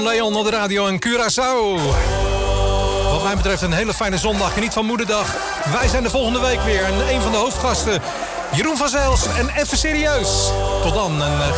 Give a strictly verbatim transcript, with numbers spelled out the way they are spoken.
Leon op de radio in Curaçao. Wat mij betreft een hele fijne zondag. Geniet van Moederdag. Wij zijn de volgende week weer. En een van de hoofdgasten, Jeroen van Zijls en Even Serieus. Tot dan en